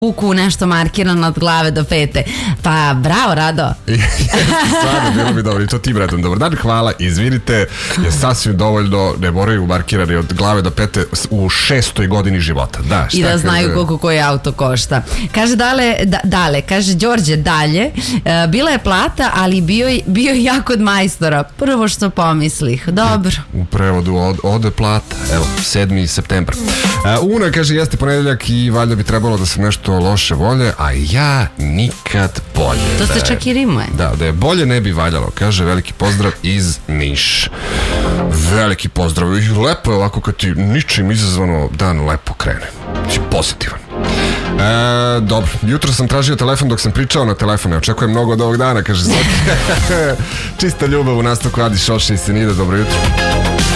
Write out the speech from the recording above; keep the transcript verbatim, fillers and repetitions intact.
Kuku nešto markirano od glave do pete. Pa bravo, Rado. Stvarno, bilo bi dobro. I to tim redom. Dobar dan, hvala, izvinite, je sasvim dovoljno, ne moraju markirani od glave do pete u šestoj godini života. Da, šta I da kaže... znaju koliko koji auto košta. Kaže Dale, da, Dale, kaže Đorđe dalje, e, bila je plata, ali bio, bio ja kod majstora. Prvo što pomislih. Dobro. U prevodu od, ode plata. Evo, sedmi septembar. E, Una kaže, jeste ponedeljak i valjda bi trebalo da sam nešto loše volje, a ja nikad bolje. To se da čak i rimuje. Da, da je bolje ne bi valjalo, kaže, veliki pozdrav iz Niš. Veliki pozdrav. I lepo je ovako kad ti ničim izazvano dan lepo krene. Si pozitivan. E, dobro, jutro sam tražio telefon dok sam pričao na telefone. Očekujem mnogo od ovog dana, kaže Zoki. Čista ljubav u nastavku Adi Šoša i Senida, dobro jutro.